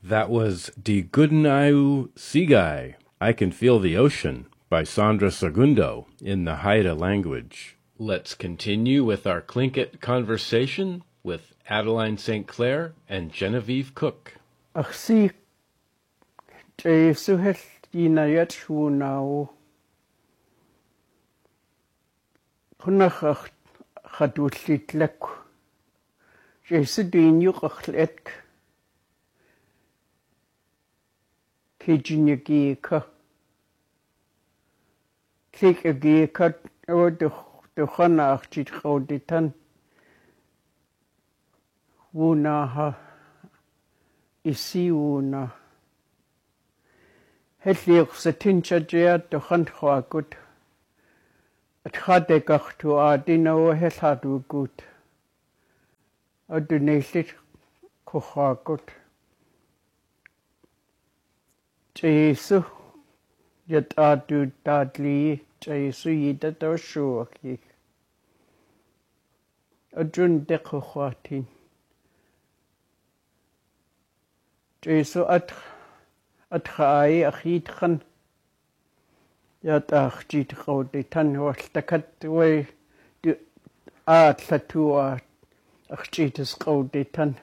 That was Die Goodeniu Sigai, I Can Feel the Ocean, by Sandra Segundo in the Haida language. Let's continue with our Tlingit conversation with Adeline St. Clair and Genevieve Cook. Achsi Jesuhel Yinayat Hunao Hunach Hadutlitlek Jesu Dinyuk Kijinagika Klik Agika or the Hanach Chitoditan Wunaha Isi Wuna Hetliuk Satincha Jea to Huntwa good at Hadekach to Adino Hethadu good. A donated Kohagut Jesu yet adu dadly Jesu yida do shuaki a dun dekohatin Jesu at Hai Achitran yet Achit Roditan was the cat way the art Latua Achitas Roditan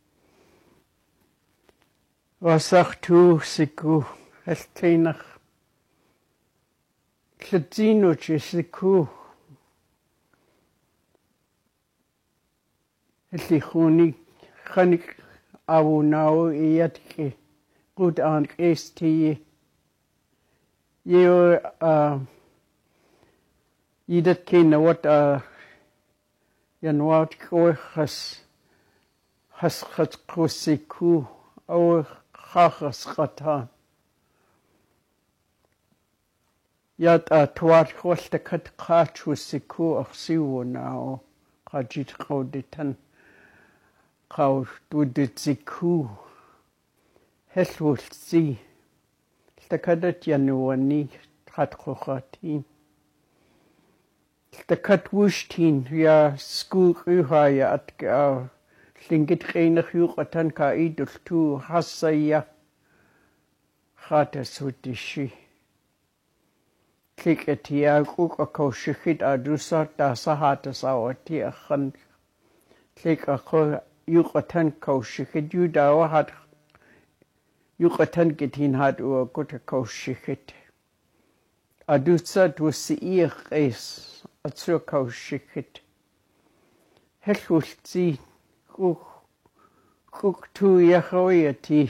was tu siku Estinach Cladino Jessiku Eslichuni Hanik Awunao Iatki good aunt Esti you that kin what Yanwat ko has kusiku or Hachas Khatan Yat twat was the cat catch was siku of siwo now Kajit Roditan Kau do the ziku Heswul see the cadet Yanuani Hatkohatin the cat wushtin ya school Uhaya at Lingit Reina Huratan ka idol tu Hasaya Hatas Utishi Click at Yaguk a koshikit adusa da Sahatas our tea han click a ko Yucatan koshikit you dawa had Yucatan getin had or got a koshikit Adusa was the ear race at so koshikit Hekul see Cook to Yahoyati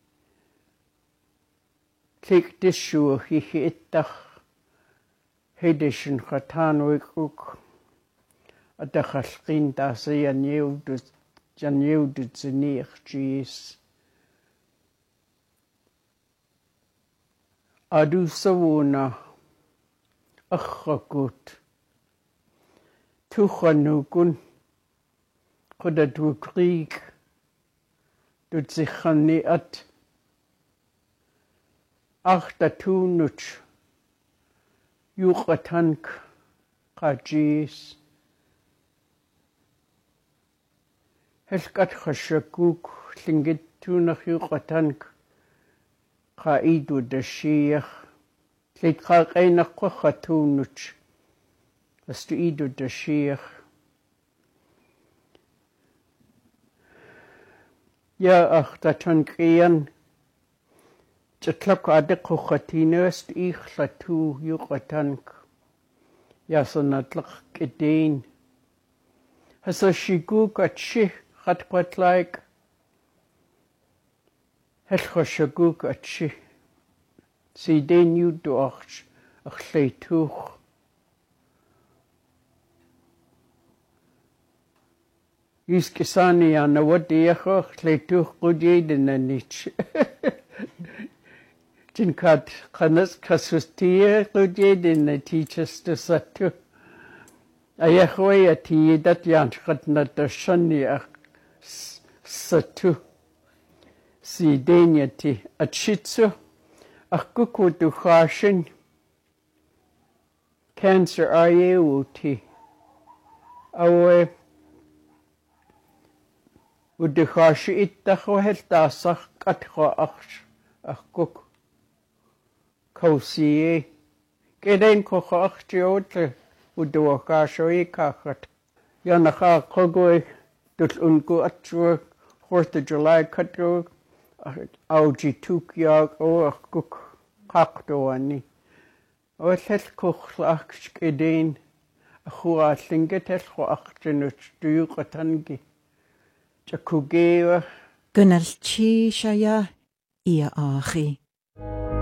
Click this shoe he hit the Hedishin Khatan cook at the Haskin Dasi and you did the near cheese. Adu Savuna Achakut Tuchanukun Could a do Krieg dut sich at Achta Tunuch Yuchatank Kajis Heskat Hashakuk Lingit Tunach Yuchatank Kaidu de Sheikh Likak Einach Kochatunuch as to Idu de Sheikh Ja, ach, dat han krian. Je klok ade kochatinest ich la tu yukatank. Ja, so natlach gedeen. Hasa shiguk at shi hat kwat like. Helcho shiguk at shi. Si den yu do ach le tuch. Is kisani ana wat diego kletuch gudeden en niets. Tin kat kanas kasustie gudeden na teachers to satu. Ayahwe ati dat jan kat na de shani satu. Si denyati achitsu akuku du khashin. Cancer ayeuti. Awe Ud de chashi ittach o hel dasach katro achkuk kausie keden ko achtiot udo ka shoi kakat yana kha kogo dul unku atru 4th of July katro auji tukya o achkuk kakto ani o tel kuchlach keden khua lingetel kho achtinut tuyuqatangi chakugewa Gynnal chi siaia ia achi.